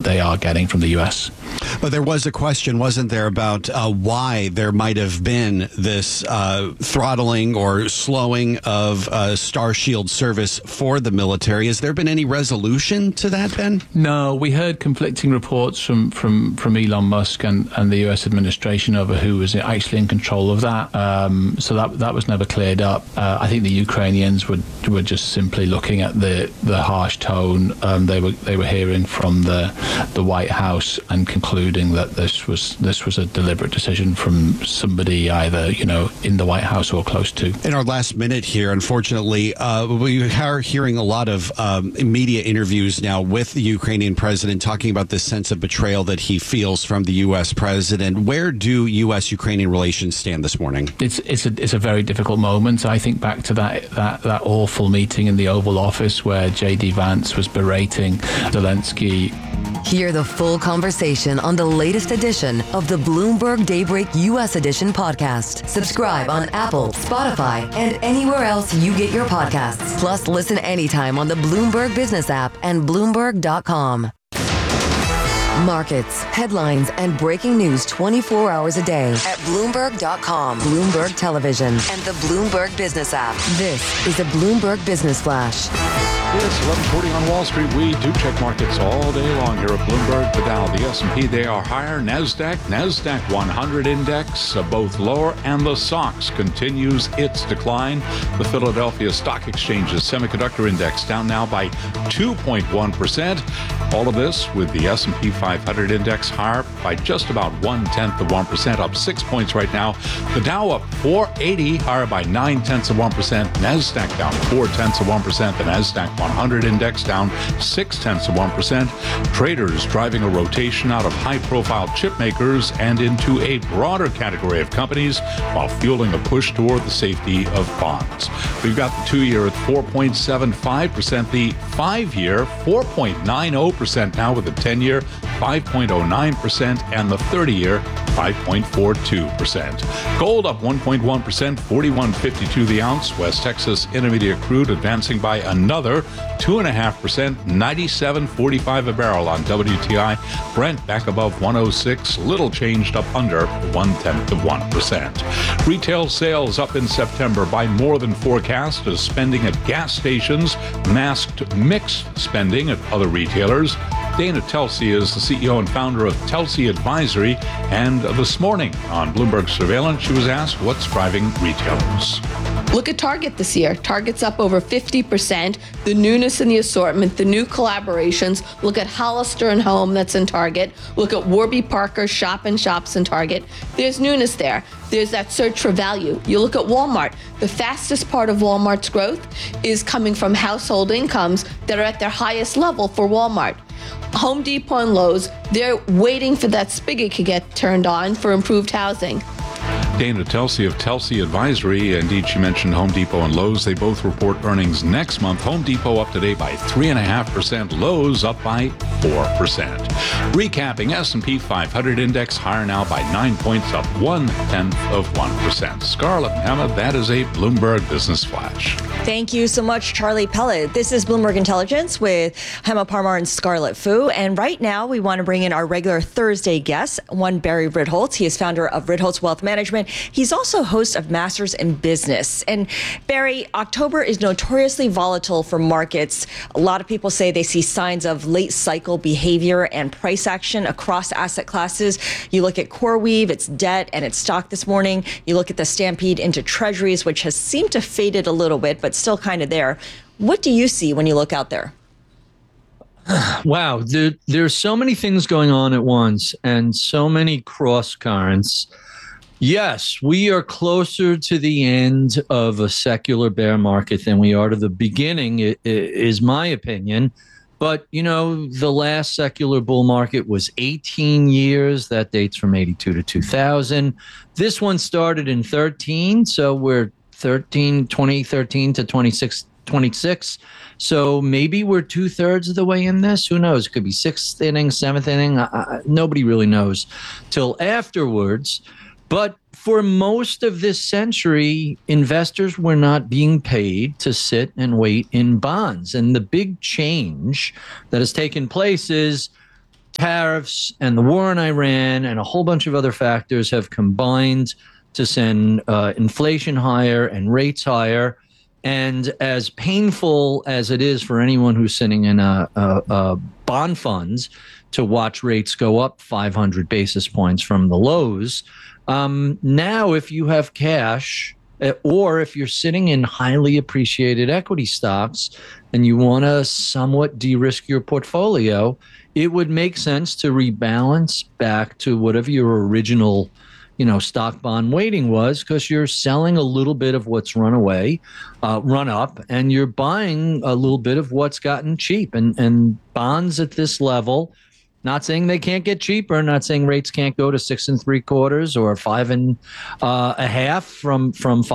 they are getting from the U.S. But there was a question, wasn't there, about why there might have been this throttling or slowing of Starshield service for the military. Has there been any resolution to that, Ben? No, we heard conflicting reports from Elon Musk and the U.S. administration over who was actually in control of that. So that was never cleared up. I think the Ukrainians were just simply looking at the harsh tone they were hearing from the White House and concluding that this was a deliberate decision from somebody either in the White House or close to. In our last minute here, unfortunately, we are hearing a lot of media interviews now with the Ukrainian president talking about this sense of betrayal that he feels from the U.S. president. Where do U.S.-Ukrainian relations stand this morning? It's a very difficult moment. I think back to that awful meeting in the Oval Office where J.D. Vance was berating Zelensky. Hear the full conversation on the latest edition of the Bloomberg Daybreak U.S. Edition podcast. Subscribe on Apple, Spotify, and anywhere else you get your podcasts. Plus, listen anytime on the Bloomberg Business app and Bloomberg.com. Markets, headlines, and breaking news 24 hours a day at Bloomberg.com, Bloomberg Television, and the Bloomberg Business app. This is a Bloomberg Business Flash. It's 11:40 on Wall Street. We do check markets all day long here at Bloomberg. The Dow, the S&P, they are higher. NASDAQ 100 index, both lower, and the SOX continues its decline. The Philadelphia Stock Exchange's semiconductor index down now by 2.1%. All of this with the S&P 500 index higher by just about 0.1%, up 6 points right now. The Dow up 480, higher by 0.9%. NASDAQ down 0.4%. The NASDAQ 100 index down 0.6%. Traders driving a rotation out of high-profile chip makers and into a broader category of companies while fueling a push toward the safety of bonds. We've got the 2-year at 4.75%, the 5-year 4.90% now, with the 10-year 5.09%, and the 30-year 5.42%. Gold up 1.1%, $41.52 the ounce. West Texas Intermediate crude advancing by another 2.5%, $97.45 a barrel on WTI. Brent back above 106, little changed, up under 0.1%. Retail sales up in September by more than forecast as spending at gas stations masked mixed spending at other retailers. Dana Telsey is the CEO and founder of Telsey Advisory, and this morning on Bloomberg Surveillance, she was asked what's driving retailers. Look at Target this year. Target's up over 50%. The newness in the assortment, the new collaborations. Look at Hollister and Home that's in Target. Look at Warby Parker shop and shops in Target. There's newness there. There's that search for value. You look at Walmart. The fastest part of Walmart's growth is coming from household incomes that are at their highest level for Walmart. Home Depot and Lowe's, they're waiting for that spigot to get turned on for improved housing. Dana Telsey of Telsey Advisory. Indeed, she mentioned Home Depot and Lowe's. They both report earnings next month. Home Depot up today by 3.5%. Lowe's up by 4%. Recapping, S&P 500 index higher now by 9 points, up 0.1%. Scarlett and Emma, that is a Bloomberg Business Flash. Thank you so much, Charlie Pellet. This is Bloomberg Intelligence with Hema Parmar and Scarlett Fu. And right now, we want to bring in our regular Thursday guest, one Barry Ritholtz. He is founder of Ritholtz Wealth Management. He's also host of Masters in Business. And Barry, October is notoriously volatile for markets. A lot of people say they see signs of late cycle behavior and price action across asset classes. You look at CoreWeave, its debt and its stock this morning. You look at the stampede into treasuries, which has seemed to faded a little bit, but still kind of there. What do you see when you look out there? Wow, there's so many things going on at once and so many cross currents. Yes, we are closer to the end of a secular bear market than we are to the beginning, is my opinion. But, you know, the last secular bull market was 18 years. That dates from 82 to 2000. This one started in 13, so we're 2013 to 26. So maybe we're 2/3 of the way in this. Who knows? It could be 6th inning, 7th inning. Nobody really knows till afterwards. But for most of this century, investors were not being paid to sit and wait in bonds. And the big change that has taken place is tariffs and the war in Iran and a whole bunch of other factors have combined to send inflation higher and rates higher. And as painful as it is for anyone who's sitting in a bond funds to watch rates go up 500 basis points from the lows, now if you have cash or if you're sitting in highly appreciated equity stocks and you want to somewhat de-risk your portfolio, it would make sense to rebalance back to whatever your original, stock bond weighting was, because you're selling a little bit of what's run up, and you're buying a little bit of what's gotten cheap. And bonds at this level, not saying they can't get cheaper, not saying rates can't go to 6 3/4 or 5 1/2 from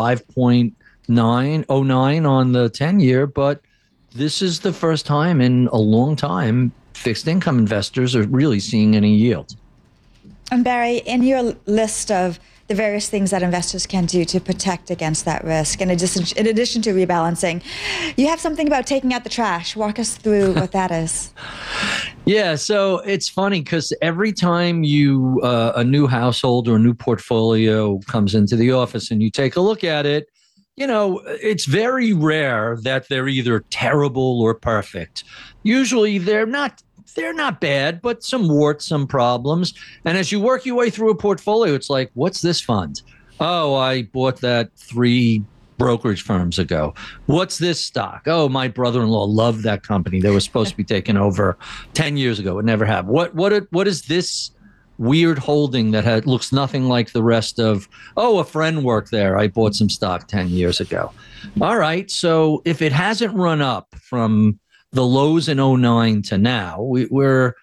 5.909 on the 10-year, but this is the first time in a long time fixed income investors are really seeing any yield. And Barry, in your list of the various things that investors can do to protect against that risk, in addition to rebalancing, you have something about taking out the trash. Walk us through what that is. Yeah, so it's funny because every time a new household or a new portfolio comes into the office and you take a look at it, it's very rare that they're either terrible or perfect. Usually they're not bad, but some warts, some problems. And as you work your way through a portfolio, it's like, what's this fund? Oh, I bought that 3 brokerage firms ago. What's this stock? Oh, my brother-in-law loved that company. They were supposed to be taken over 10 years ago. It never happened. What is this weird holding that looks nothing like the rest of, a friend worked there. I bought some stock 10 years ago. All right. So if it hasn't run up from the lows in 2009 to now, you're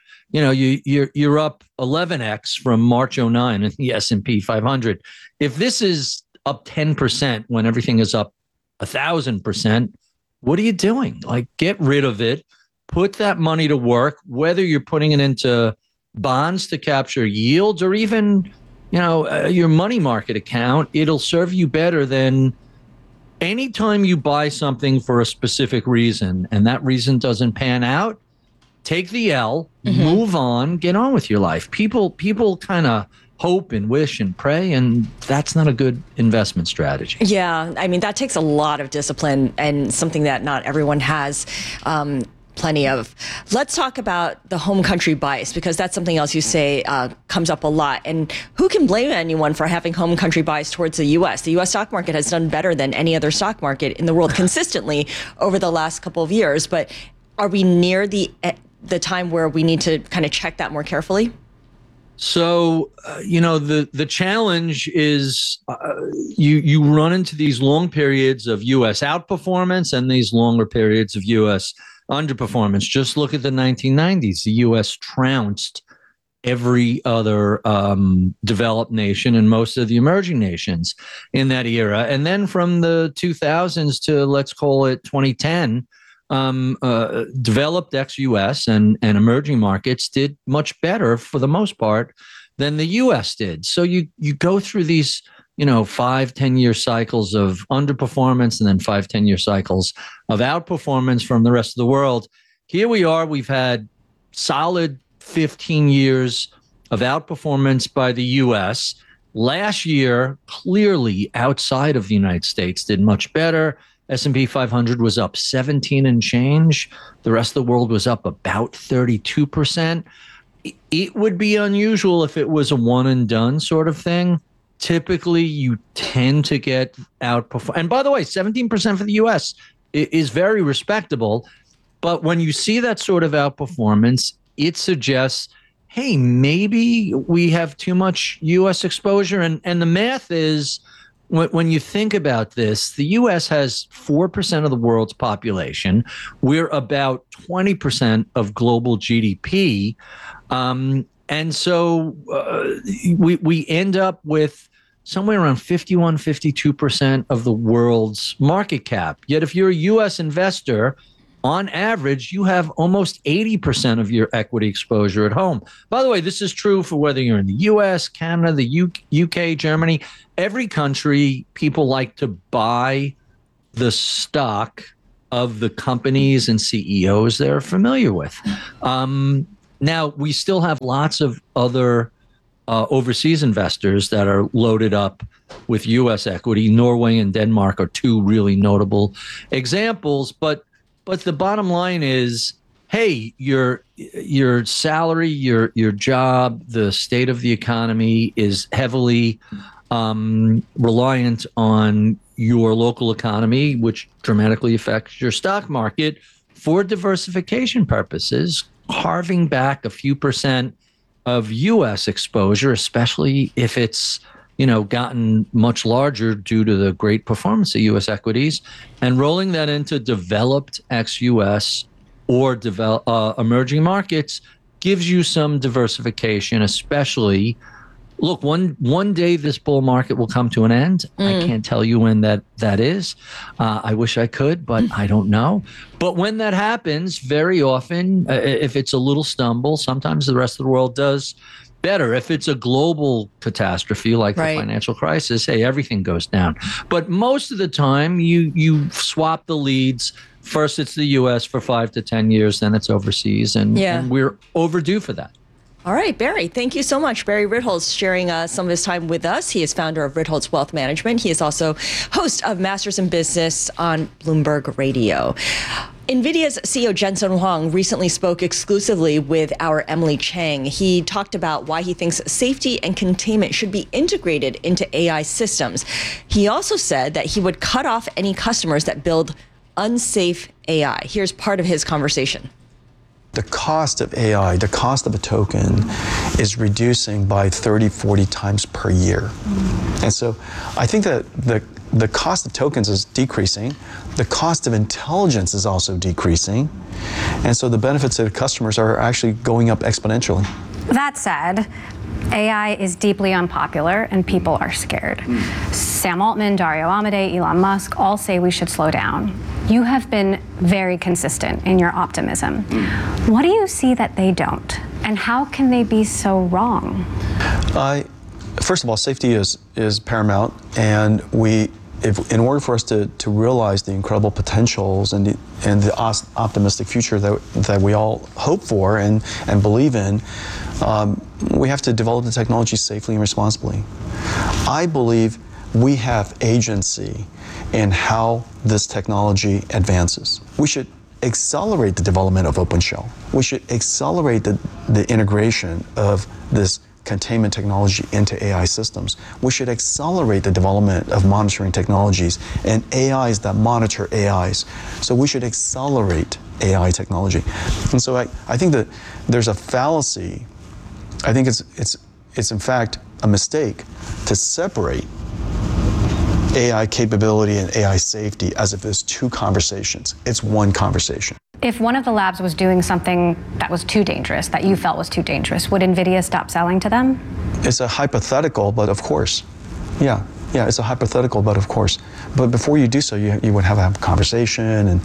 up 11x from March 2009 in the S&P 500. If this is up 10% when everything is up 1,000%, what are you doing? Like, get rid of it, put that money to work, whether you're putting it into bonds to capture yields or even, your money market account. It'll serve you better than anytime you buy something for a specific reason and that reason doesn't pan out. Take the L, move on, get on with your life. People kind of hope and wish and pray, and that's not a good investment strategy. Yeah, I mean, that takes a lot of discipline and something that not everyone has plenty of. Let's talk about the home country bias, because that's something else you say comes up a lot. And who can blame anyone for having home country bias towards the U.S.? The U.S. stock market has done better than any other stock market in the world consistently over the last couple of years. But are we near the time where we need to kind of check that more carefully? So, the challenge is you run into these long periods of U.S. outperformance and these longer periods of U.S. underperformance. Just look at the 1990s. The U.S. trounced every other developed nation and most of the emerging nations in that era. And then from the 2000s to, let's call it 2010, developed ex-U.S. and emerging markets did much better for the most part than the U.S. did. So you go through these 5-10 year cycles of underperformance and then 5-10 year cycles of outperformance from the rest of the world. Here we are. We've had solid 15 years of outperformance by the U.S. Last year, clearly outside of the United States, did much better. S&P 500 was up 17 and change. The rest of the world was up about 32%. It would be unusual if it was a one and done sort of thing. Typically, you tend to get outperformed. And by the way, 17% for the U.S. is very respectable. But when you see that sort of outperformance, it suggests, hey, maybe we have too much U.S. exposure. And the math is, when you think about this, the U.S. has 4% of the world's population. We're about 20% of global GDP. And so we end up with somewhere around 51, 52% of the world's market cap. Yet if you're a U.S. investor, on average, you have almost 80% of your equity exposure at home. By the way, this is true for whether you're in the U.S., Canada, the UK, Germany. Every country, people like to buy the stock of the companies and CEOs they're familiar with. Now, we still have lots of other overseas investors that are loaded up with U.S. equity. Norway and Denmark are two really notable examples. But the bottom line is, hey, your salary, your job, the state of the economy is heavily reliant on your local economy, which dramatically affects your stock market. For diversification purposes, carving back a few percent of U.S. exposure, especially if it's gotten much larger due to the great performance of U.S. equities, and rolling that into developed ex-U.S. or emerging markets gives you some diversification, especially. Look, one day this bull market will come to an end. I can't tell you when that is. I wish I could, but I don't know. But when that happens, very often, if it's a little stumble, sometimes the rest of the world does better. If it's a global catastrophe like the financial crisis, hey, everything goes down. But most of the time, you swap the leads. First, it's the U.S. for 5 to 10 years, then it's overseas, and we're overdue for that. All right, Barry, thank you so much. Barry Ritholtz sharing some of his time with us. He is founder of Ritholtz Wealth Management. He is also host of Masters in Business on Bloomberg Radio. NVIDIA's CEO Jensen Huang recently spoke exclusively with our Emily Chang. He talked about why he thinks safety and containment should be integrated into AI systems. He also said that he would cut off any customers that build unsafe AI. Here's part of his conversation. The cost of AI, the cost of a token, is reducing by 30, 40 times per year. And so I think that the cost of tokens is decreasing. The cost of intelligence is also decreasing. And so the benefits to the customers are actually going up exponentially. That said, AI is deeply unpopular and people are scared. Sam Altman, Dario Amodei, Elon Musk all say we should slow down. You have been very consistent in your optimism. What do you see that they don't? And how can they be so wrong? First of all, safety is paramount, and in order for us to realize the incredible potentials and the optimistic future that we all hope for and believe in, we have to develop the technology safely and responsibly. I believe we have agency in how this technology advances. We should accelerate the development of OpenShell. We should accelerate the integration of this containment technology into AI systems. We should accelerate the development of monitoring technologies and AIs that monitor AIs. So we should accelerate AI technology. And so I think that there's a fallacy. I think it's in fact a mistake to separate AI capability and AI safety as if it's two conversations. It's one conversation. If one of the labs was doing something that was too dangerous, that you felt was too dangerous, would NVIDIA stop selling to them? It's a hypothetical, but of course. Yeah, it's a hypothetical, but of course. But before you do so, you would have a conversation, and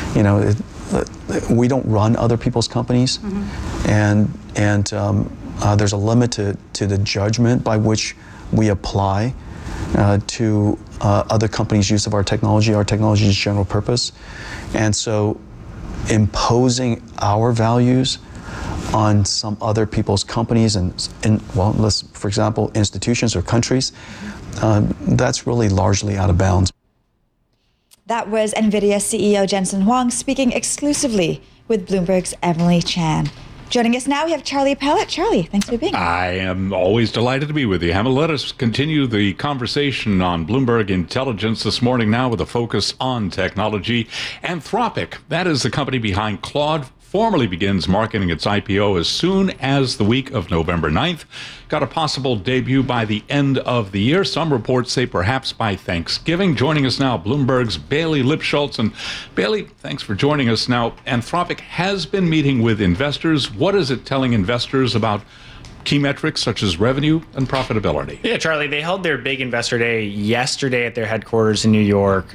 we don't run other people's companies, and there's a limit to the judgment by which we apply to other companies' use of our technology's general purpose. And so imposing our values on some other people's companies for example, institutions or countries, that's really largely out of bounds. That was NVIDIA CEO Jensen Huang speaking exclusively with Bloomberg's Emily Chan. Joining us now, we have Charlie Pellet. Charlie, thanks for being here. I am always delighted to be with you, Emma. Let us continue the conversation on Bloomberg Intelligence this morning now with a focus on technology. Anthropic, that is the company behind Claude, formally begins marketing its IPO as soon as the week of November 9th. Got a possible debut by the end of the year. Some reports say perhaps by Thanksgiving. Joining us now, Bloomberg's Bailey Lipschultz. And Bailey, thanks for joining us. Now, Anthropic has been meeting with investors. What is it telling investors about key metrics such as revenue and profitability. Yeah, Charlie, they held their big investor day yesterday at their headquarters in New York,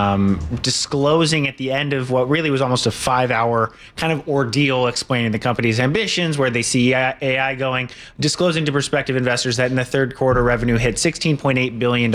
disclosing at the end of what really was almost a 5-hour kind of ordeal explaining the company's ambitions, where they see AI going, disclosing to prospective investors that in the third quarter revenue hit $16.8 billion,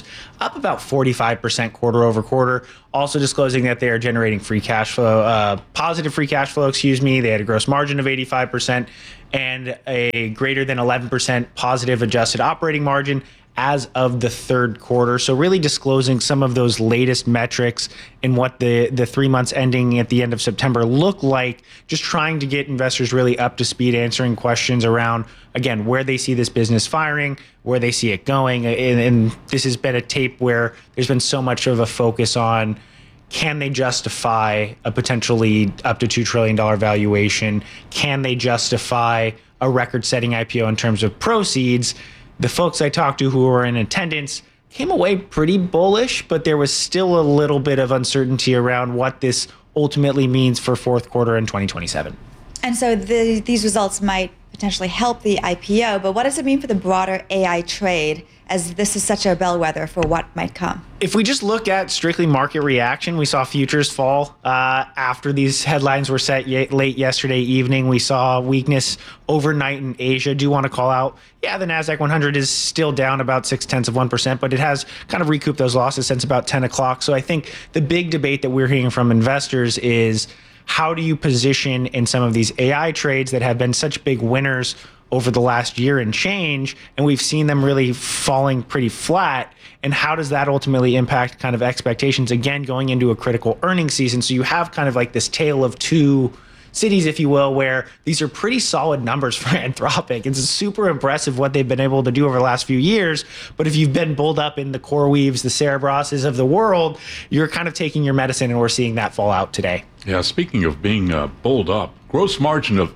up about 45% quarter over quarter. Also disclosing that they are generating free cash flow, positive free cash flow, They had a gross margin of 85% and a greater than 11% positive adjusted operating margin as of the third quarter. So really disclosing some of those latest metrics and what the 3 months ending at the end of September look like, just trying to get investors really up to speed, answering questions around, again, where they see this business firing, where they see it going. And this has been a tape where there's been so much of a focus on, can they justify a potentially up to $2 trillion valuation? Can they justify a record-setting IPO in terms of proceeds? The folks I talked to who were in attendance came away pretty bullish, but there was still a little bit of uncertainty around what this ultimately means for fourth quarter in 2027. And so these results might potentially help the IPO, but what does it mean for the broader AI trade, as this is such a bellwether for what might come? If we just look at strictly market reaction, we saw futures fall after these headlines were set late yesterday evening. We saw weakness overnight in Asia. Do want to call out, the NASDAQ 100 is still down about 0.6%, but it has kind of recouped those losses since about 10 o'clock. So I think the big debate that we're hearing from investors is, how do you position in some of these AI trades that have been such big winners over the last year and change, and we've seen them really falling pretty flat? And how does that ultimately impact kind of expectations, again, going into a critical earnings season? So you have kind of like this tale of two cities, if you will, where these are pretty solid numbers for Anthropic. It's super impressive what they've been able to do over the last few years. But if you've been bulled up in the CoreWeaves, the Cerebroses of the world, you're kind of taking your medicine, and we're seeing that fall out today. Yeah, speaking of being bulled up, gross margin of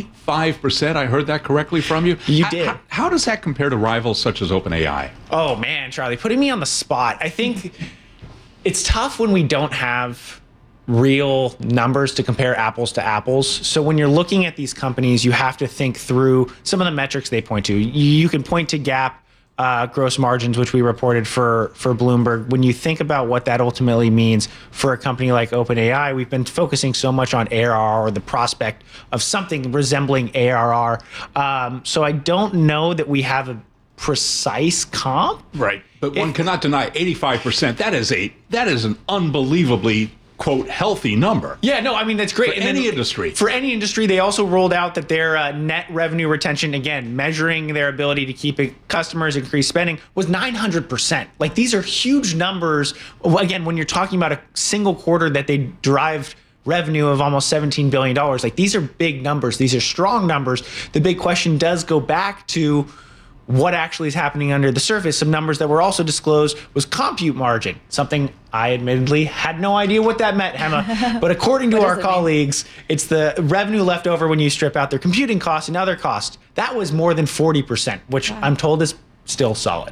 85%. I heard that correctly from you? You did. How does that compare to rivals such as OpenAI? Oh, man, Charlie, putting me on the spot. I think it's tough when we don't have real numbers to compare apples to apples. So when you're looking at these companies, you have to think through some of the metrics they point to. You can point to GAAP gross margins, which we reported for Bloomberg. When you think about what that ultimately means for a company like OpenAI, we've been focusing so much on ARR, or the prospect of something resembling ARR. So I don't know that we have a precise comp. Right, but one cannot deny 85%. That is an unbelievably, quote, healthy number. Yeah, no, I mean, that's great. For any industry. For any industry, they also rolled out that their net revenue retention, again, measuring their ability to keep customers, increase spending, was 900%. Like, these are huge numbers. Again, when you're talking about a single quarter that they derived revenue of almost $17 billion, like, these are big numbers. These are strong numbers. The big question does go back to what actually is happening under the surface. Some numbers that were also disclosed was compute margin, something I admittedly had no idea what that meant, Hema. But according to our colleagues, it's the revenue left over when you strip out their computing costs and other costs. That was more than 40%, which I'm told is still solid.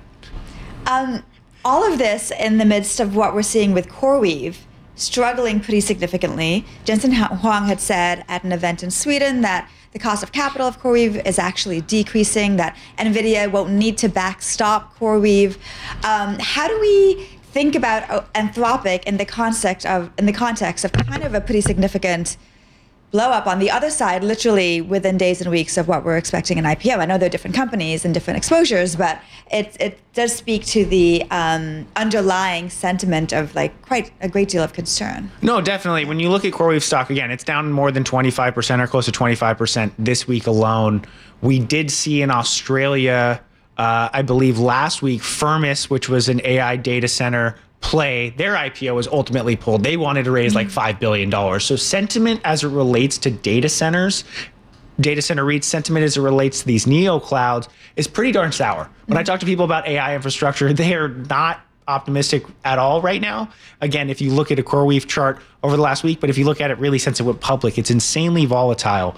All of this in the midst of what we're seeing with CoreWeave struggling pretty significantly. Jensen Huang had said at an event in Sweden that the cost of capital of CoreWeave is actually decreasing, that NVIDIA won't need to backstop CoreWeave. How do we think about Anthropic in the context of kind of a pretty significant blow up on the other side, literally within days and weeks of what we're expecting an IPO? I know they're different companies and different exposures, but it does speak to the underlying sentiment of like quite a great deal of concern. No, definitely. When you look at CoreWeave stock, again, it's down more than 25% or close to 25% this week alone. We did see in Australia, I believe last week, Firmus, which was an AI data center play, their IPO was ultimately pulled. They wanted to raise like $5 billion. So sentiment as it relates to data centers, data center REITs, sentiment as it relates to these neo clouds is pretty darn sour. When I talk to people about AI infrastructure, they are not optimistic at all right now. Again, if you look at a CoreWeave chart over the last week, but if you look at it really since it went public, it's insanely volatile.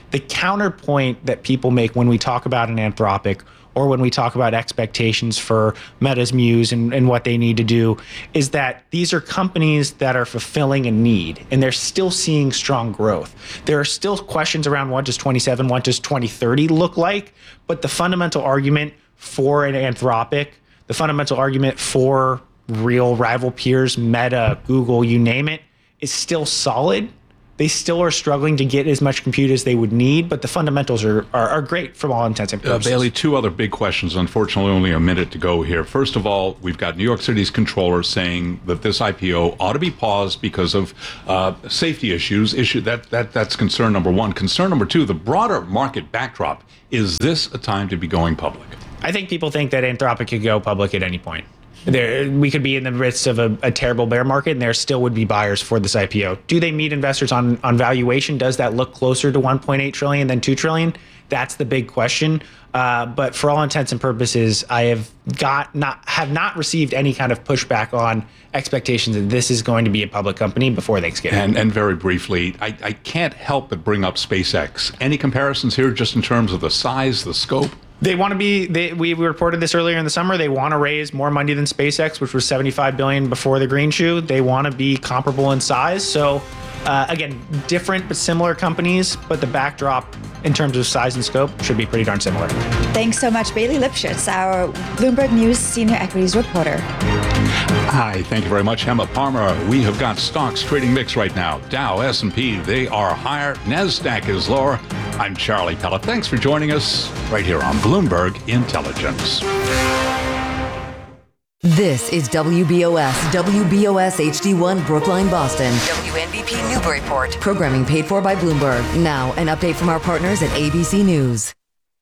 The counterpoint that people make when we talk about an Anthropic or when we talk about expectations for Meta's Muse and what they need to do is that these are companies that are fulfilling a need and they're still seeing strong growth. There are still questions around what does 27, what does 2030 look like, but the fundamental argument for an Anthropic, the fundamental argument for real rival peers, Meta, Google, you name it, is still solid. They still are struggling to get as much compute as they would need, but the fundamentals are great from all intents and purposes. Bailey, two other big questions. Unfortunately, only a minute to go here. First of all, we've got New York City's controller saying that this IPO ought to be paused because of safety issues. That's concern number one. Concern number two, the broader market backdrop. Is this a time to be going public? I think people think that Anthropic could go public at any point. We could be in the midst of a terrible bear market and there still would be buyers for this IPO. Do they meet investors on valuation? Does that look closer to 1.8 trillion than 2 trillion? That's the big question. But for all intents and purposes, I have not received any kind of pushback on expectations that this is going to be a public company before Thanksgiving. And very briefly, I can't help but bring up SpaceX. Any comparisons here just in terms of the size, the scope? They want to be. We reported this earlier in the summer. They want to raise more money than SpaceX, which was $75 billion before the green shoe. They want to be comparable in size. So, again, different but similar companies. But the backdrop in terms of size and scope should be pretty darn similar. Thanks so much, Bailey Lipschitz, our Bloomberg News senior equities reporter. Hi, thank you very much, Emma Palmer. We have got stocks trading mix right now. Dow, S&P, they are higher. NASDAQ is lower. I'm Charlie Pellet. Thanks for joining us right here on Bloomberg Intelligence. This is WBOS HD1 Brookline, Boston. WNBP Newburyport. Programming paid for by Bloomberg. Now, an update from our partners at ABC News.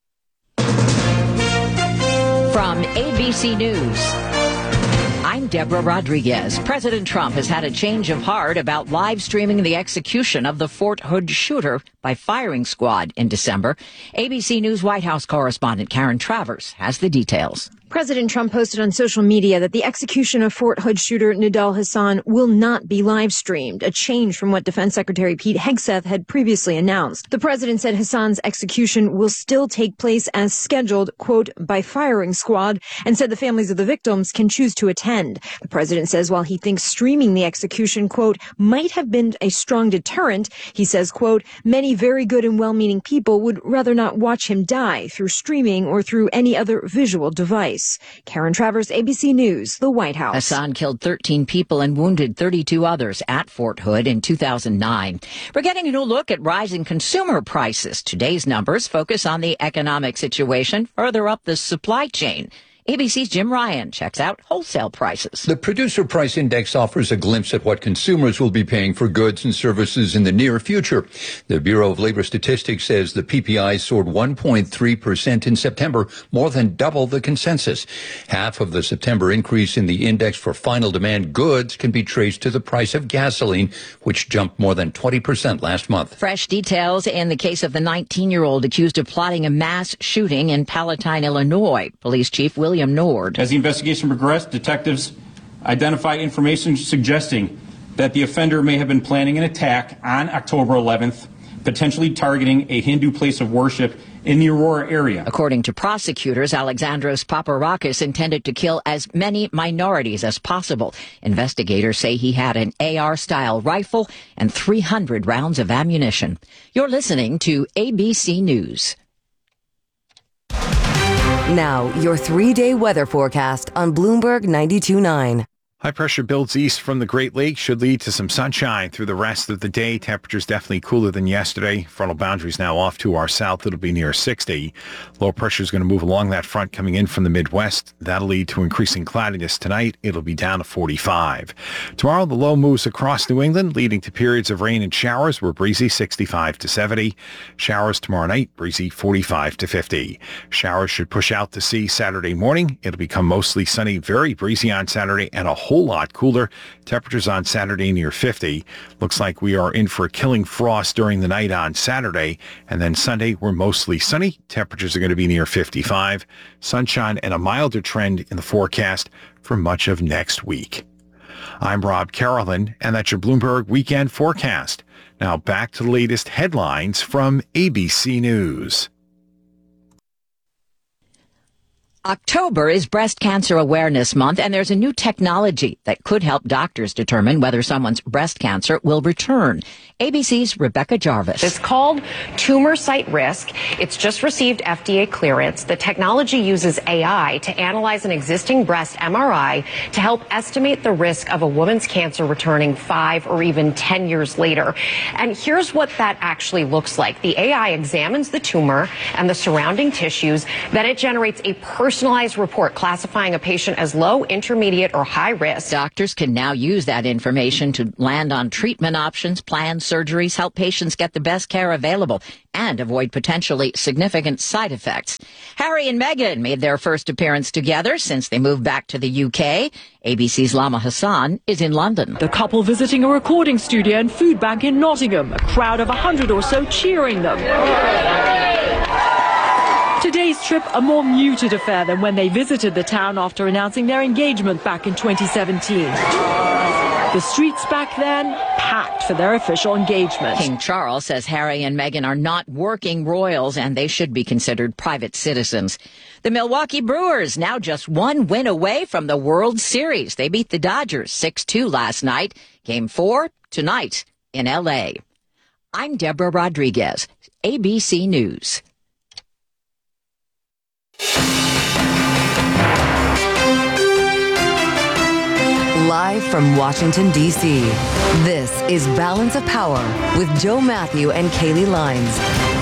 From ABC News, I'm Deborah Rodriguez. President Trump has had a change of heart about live streaming the execution of the Fort Hood shooter by firing squad in December. ABC News White House correspondent Karen Travers has the details. President Trump posted on social media that the execution of Fort Hood shooter Nidal Hasan will not be live streamed, a change from what Defense Secretary Pete Hegseth had previously announced. The president said Hasan's execution will still take place as scheduled, quote, by firing squad, and said the families of the victims can choose to attend. The president says while he thinks streaming the execution, quote, might have been a strong deterrent, he says, quote, many very good and well-meaning people would rather not watch him die through streaming or through any other visual device. Karen Travers, ABC News, the White House. Hasan killed 13 people and wounded 32 others at Fort Hood in 2009. We're getting a new look at rising consumer prices. Today's numbers focus on the economic situation further up the supply chain. ABC's Jim Ryan checks out wholesale prices. The Producer Price Index offers a glimpse at what consumers will be paying for goods and services in the near future. The Bureau of Labor Statistics says the PPI soared 1.3% in September, more than double the consensus. Half of the September increase in the index for final demand goods can be traced to the price of gasoline, which jumped more than 20% last month. Fresh details in the case of the 19-year-old accused of plotting a mass shooting in Palatine, Illinois. Police Chief William Nord. As the investigation progressed, detectives identified information suggesting that the offender may have been planning an attack on October 11th, potentially targeting a Hindu place of worship in the Aurora area. According to prosecutors, Alexandros Paparakis intended to kill as many minorities as possible. Investigators say he had an AR-style rifle and 300 rounds of ammunition. You're listening to ABC News. Now, your 3-day weather forecast on Bloomberg 92.9. High pressure builds east from the Great Lakes should lead to some sunshine through the rest of the day. Temperatures definitely cooler than yesterday. Frontal boundaries now off to our south. It'll be near 60. Low pressure is going to move along that front coming in from the Midwest. That'll lead to increasing cloudiness tonight. It'll be down to 45. Tomorrow, the low moves across New England, leading to periods of rain and showers. We're breezy 65 to 70. Showers tomorrow night, breezy 45 to 50. Showers should push out to sea Saturday morning. It'll become mostly sunny, very breezy on Saturday, and a whole lot cooler. Temperatures on Saturday near 50. Looks like we are in for a killing frost during the night on Saturday. And then Sunday, we're mostly sunny. Temperatures are going to be near 55. Sunshine and a milder trend in the forecast for much of next week. I'm Rob Carolyn, and that's your Bloomberg Weekend Forecast. Now back to the latest headlines from ABC News. October is Breast Cancer Awareness Month, and there's a new technology that could help doctors determine whether someone's breast cancer will return. ABC's Rebecca Jarvis. It's called Tumor Site Risk. It's just received FDA clearance. The technology uses AI to analyze an existing breast MRI to help estimate the risk of a woman's cancer returning 5 or even 10 years later. And here's what that actually looks like. The AI examines the tumor and the surrounding tissues. Then it generates a personalized report classifying a patient as low, intermediate, or high risk. Doctors can now use that information to land on treatment options, plan surgeries, help patients get the best care available, and avoid potentially significant side effects. Harry and Meghan made their first appearance together since they moved back to the UK. ABC's Lama Hassan is in London. The couple visiting a recording studio and food bank in Nottingham, a crowd of 100 or so cheering them. Today's trip a more muted affair than when they visited the town after announcing their engagement back in 2017. The streets back then packed for their official engagement. King Charles says Harry and Meghan are not working royals and they should be considered private citizens. The Milwaukee Brewers now just one win away from the World Series. They beat the Dodgers 6-2 last night. Game 4 tonight in LA. I'm Deborah Rodriguez, ABC News. Live from Washington, D.C., this is Balance of Power with Joe Matthew and Kaylee Lines.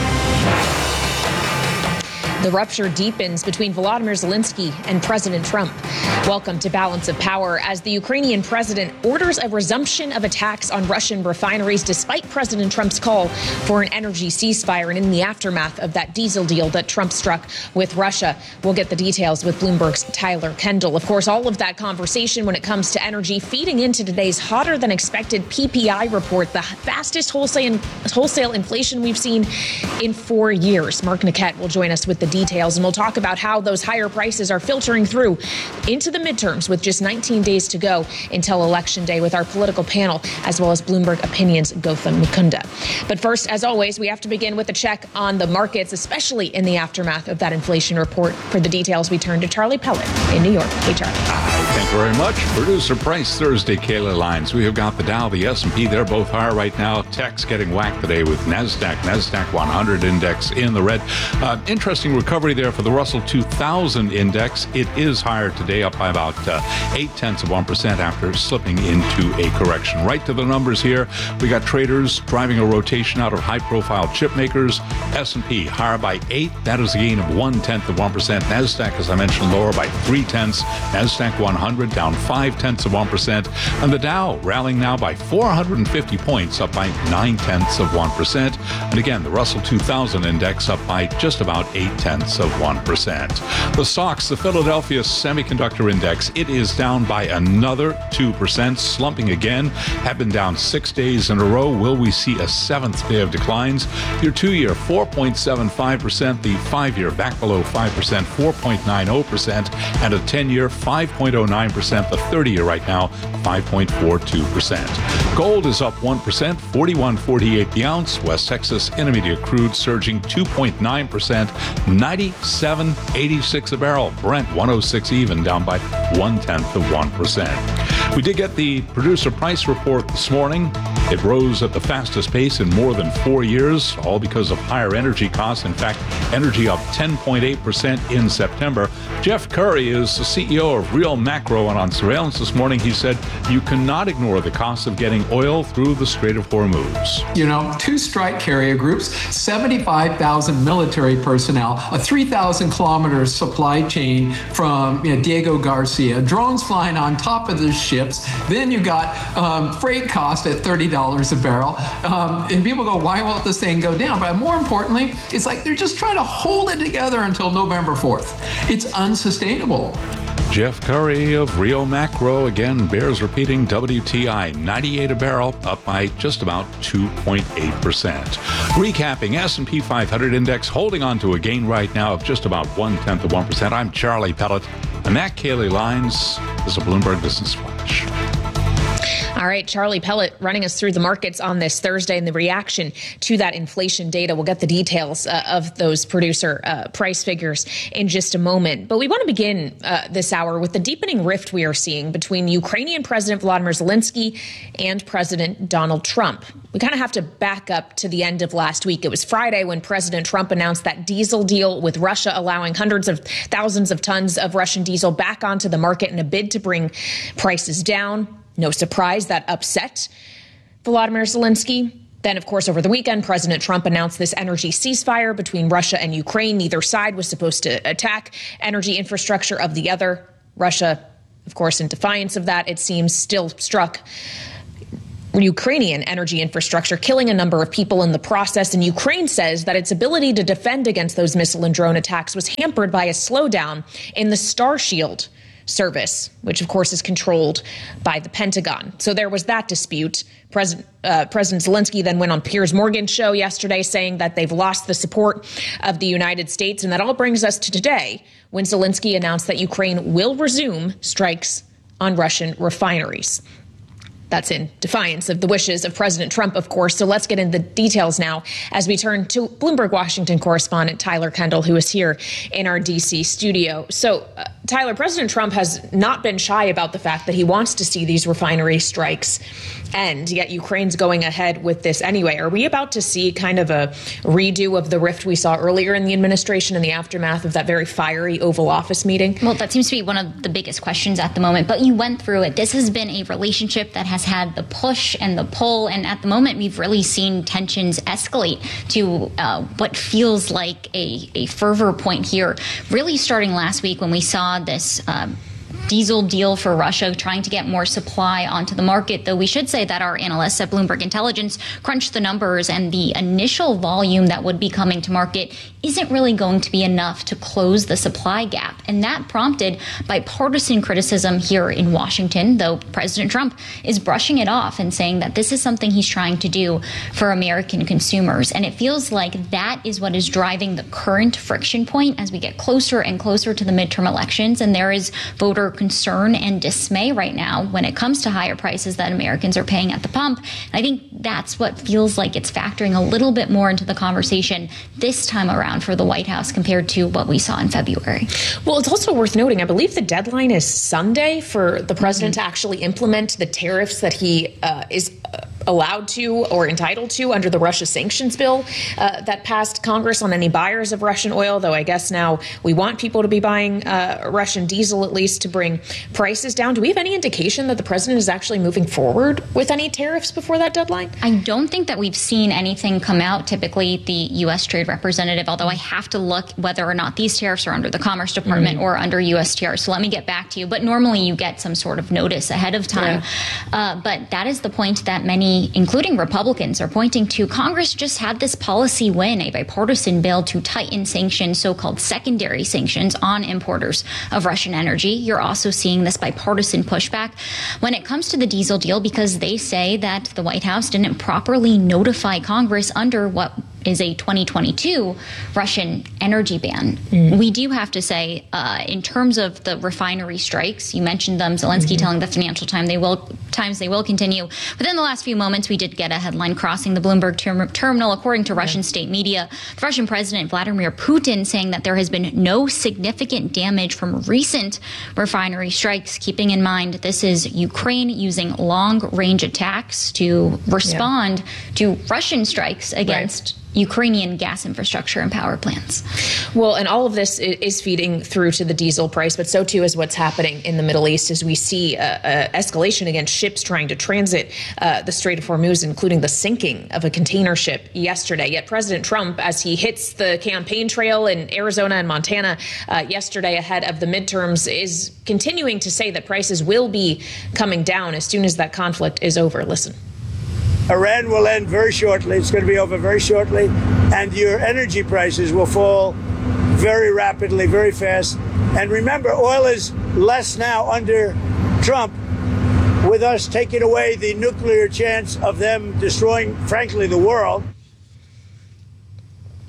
The rupture deepens between Volodymyr Zelensky and President Trump. Welcome to Balance of Power as the Ukrainian president orders a resumption of attacks on Russian refineries despite President Trump's call for an energy ceasefire and in the aftermath of that diesel deal that Trump struck with Russia. We'll get the details with Bloomberg's Tyler Kendall. Of course, all of that conversation when it comes to energy feeding into today's hotter than expected PPI report, the fastest wholesale inflation we've seen in 4 years. Mark Niquette will join us with the details, and we'll talk about how those higher prices are filtering through into the midterms with just 19 days to go until Election Day with our political panel, as well as Bloomberg Opinion's Gautam Mukunda. But first, as always, we have to begin with a check on the markets, especially in the aftermath of that inflation report. For the details, we turn to Charlie Pellet in New York. Hey, Charlie. Thank you very much. Producer Price Thursday, Kayla Lines. We have got the Dow, the S&P. They're both higher right now. Tech's getting whacked today with NASDAQ 100 index in the red. Interesting recovery there for the Russell 2000 index. It is higher today, up by about 0.8% after slipping into a correction. Right to the numbers here. We got traders driving a rotation out of high-profile chip makers. S&P higher by 8. That is a gain of 0.1%. NASDAQ, as I mentioned, lower by 0.3. NASDAQ 100 down 0.5%. And the Dow rallying now by 450 points, up by 0.9%. And again, the Russell 2000 index up by just about 0.8%. The stocks, the Philadelphia Semiconductor Index, it is down by another 2%, slumping again, have been down 6 days in a row. Will we see a 7th day of declines? Your 2-year, 4.75%, the 5-year back below 5%, 4.90%, and a 10-year, 5.09%, the 30-year right now, 5.42%. Gold is up 1%, 41.48 the ounce. West Texas Intermediate crude surging 2.9%, 97.86 a barrel. Brent 106 even, down by 0.1%. We did get the producer price report this morning. It rose at the fastest pace in more than 4 years, all because of higher energy costs. In fact, energy up 10.8% in September. Jeff Curry is the CEO of Real Macro, and on surveillance this morning, he said you cannot ignore the cost of getting oil through the Strait of Hormuz. You know, 2 strike carrier groups, 75,000 military personnel, a 3,000 kilometer supply chain from Diego Garcia, drones flying on top of the ships. Then you got freight cost at $30 a barrel. And people go, why won't this thing go down? But more importantly, it's like they're just trying to hold it together until November 4th. It's unsustainable. Jeff Curry of Rio Macro, again, bears repeating WTI 98 a barrel, up by just about 2.8%. Recapping, S&P 500 index holding on to a gain right now of just about 0.1%. I'm Charlie Pellet, and that, Kaylee Lines, is a Bloomberg Business Flash. All right, Charlie Pellet running us through the markets on this Thursday and the reaction to that inflation data. We'll get the details of those producer price figures in just a moment. But we want to begin this hour with the deepening rift we are seeing between Ukrainian President Volodymyr Zelensky and President Donald Trump. We kind of have to back up to the end of last week. It was Friday when President Trump announced that diesel deal with Russia, allowing hundreds of thousands of tons of Russian diesel back onto the market in a bid to bring prices down. No surprise that upset Volodymyr Zelensky. Then, of course, over the weekend, President Trump announced this energy ceasefire between Russia and Ukraine. Neither side was supposed to attack energy infrastructure of the other. Russia, of course, in defiance of that, it seems, still struck Ukrainian energy infrastructure, killing a number of people in the process. And Ukraine says that its ability to defend against those missile and drone attacks was hampered by a slowdown in the Starshield service, which of course is controlled by the Pentagon. So there was that dispute. President Zelensky then went on Piers Morgan's show yesterday saying that they've lost the support of the United States. And that all brings us to today, when Zelensky announced that Ukraine will resume strikes on Russian refineries. That's in defiance of the wishes of President Trump, of course. So let's get into the details now as we turn to Bloomberg Washington correspondent Tyler Kendall, who is here in our D.C. studio. So, Tyler, President Trump has not been shy about the fact that he wants to see these refinery strikes end, yet Ukraine's going ahead with this anyway. Are we about to see kind of a redo of the rift we saw earlier in the administration in the aftermath of that very fiery Oval Office meeting? Well, that seems to be one of the biggest questions at the moment, but you went through it. This has been a relationship that has had the push and the pull, and at the moment we've really seen tensions escalate to what feels like a fervor point here, really starting last week when we saw this diesel deal for Russia, trying to get more supply onto the market, though we should say that our analysts at Bloomberg Intelligence crunched the numbers, and the initial volume that would be coming to market isn't really going to be enough to close the supply gap. And that prompted bipartisan criticism here in Washington, though President Trump is brushing it off and saying that this is something he's trying to do for American consumers. And it feels like that is what is driving the current friction point as we get closer and closer to the midterm elections. And there is voter concern and dismay right now when it comes to higher prices that Americans are paying at the pump. And I think that's what feels like it's factoring a little bit more into the conversation this time around for the White House compared to what we saw in February. Well, it's also worth noting, I believe the deadline is Sunday for the president to actually implement the tariffs that he is allowed to or entitled to under the Russia sanctions bill that passed Congress on any buyers of Russian oil, though I guess now we want people to be buying Russian diesel at least to bring prices down. Do we have any indication that the president is actually moving forward with any tariffs before that deadline? I don't think that we've seen anything come out. Typically, the U.S. Trade Representative, although I have to look whether or not these tariffs are under the Commerce Department or under USTR. So let me get back to you. But normally you get some sort of notice ahead of time. Yeah. But that is the point that many, including Republicans, are pointing to. Congress just had this policy win, a bipartisan bill to tighten sanctions, so-called secondary sanctions on importers of Russian energy. You're also seeing this bipartisan pushback when it comes to the diesel deal because they say that the White House didn't properly notify Congress under what is a 2022 Russian energy ban. We do have to say, in terms of the refinery strikes, you mentioned them, Zelensky telling the Financial Times they will continue. Within the last few moments, we did get a headline crossing the Bloomberg terminal, according to Russian state media. The Russian President Vladimir Putin saying that there has been no significant damage from recent refinery strikes, keeping in mind this is Ukraine using long-range attacks to respond to Russian strikes against Ukrainian gas infrastructure and power plants. Well, and all of this is feeding through to the diesel price, but so too is what's happening in the Middle East as we see escalation against ships trying to transit the Strait of Hormuz, including the sinking of a container ship yesterday. Yet President Trump, as he hits the campaign trail in Arizona and Montana yesterday ahead of the midterms, is continuing to say that prices will be coming down as soon as that conflict is over. Listen. Iran will end very shortly. It's going to be over very shortly. And your energy prices will fall very rapidly, very fast. And remember, oil is less now under Trump, with us taking away the nuclear chance of them destroying, frankly, the world.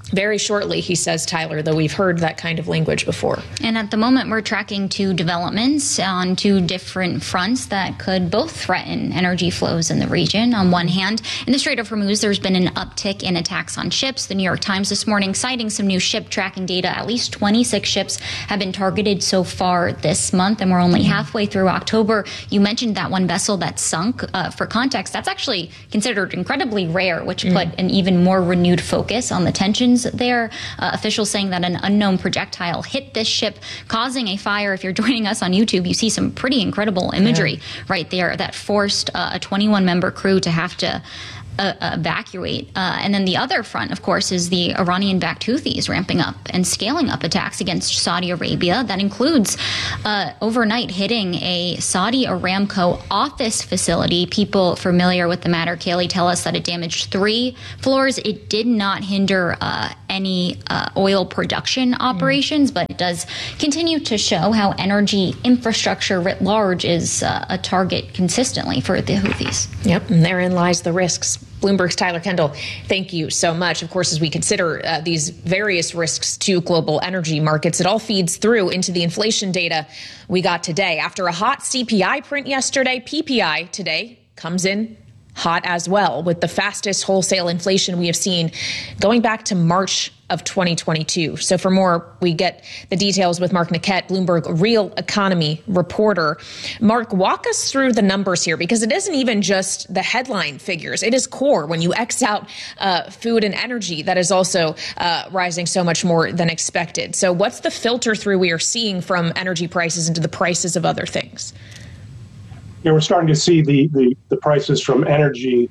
very shortly, he says, Tyler, though we've heard that kind of language before. And at the moment, we're tracking two developments on two different fronts that could both threaten energy flows in the region. On one hand, in the Strait of Hormuz, there's been an uptick in attacks on ships. The New York Times this morning citing some new ship tracking data. At least 26 ships have been targeted so far this month, and we're only halfway through October. You mentioned that one vessel that sunk. For context, that's actually considered incredibly rare, which put an even more renewed focus on the tensions there. Officials saying that an unknown projectile hit this ship, causing a fire. If you're joining us on YouTube, you see some pretty incredible imagery right there that forced a 21-member crew to have to evacuate. And then the other front, of course, is the Iranian-backed Houthis ramping up and scaling up attacks against Saudi Arabia. That includes overnight hitting a Saudi Aramco office facility. People familiar with the matter, Kaylee, tell us that it damaged 3 floors. It did not hinder any oil production operations, but it does continue to show how energy infrastructure writ large is a target consistently for the Houthis. Yep, and therein lies the risks. Bloomberg's Tyler Kendall, thank you so much. Of course, as we consider these various risks to global energy markets, it all feeds through into the inflation data we got today. After a hot CPI print yesterday, PPI today comes in hot as well, with the fastest wholesale inflation we have seen going back to March of 2022. So for more, we get the details with Mark Niquette, Bloomberg Real Economy reporter. Mark, walk us through the numbers here, because it isn't even just the headline figures. It is core. When you X out food and energy, that is also rising so much more than expected. So what's the filter through we are seeing from energy prices into the prices of other things? Yeah, we're starting to see the prices from energy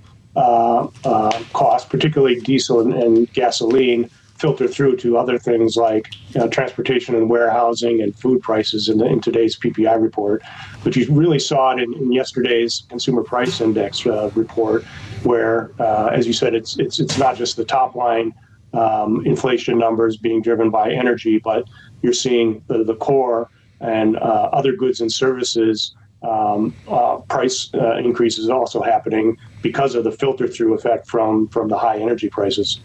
costs, particularly diesel and gasoline, filter through to other things like transportation and warehousing and food prices in today's PPI report. But you really saw it in yesterday's Consumer Price Index report, where, as you said, it's not just the top line inflation numbers being driven by energy, but you're seeing the core and other goods and services price increases also happening because of the filter through effect from the high energy prices.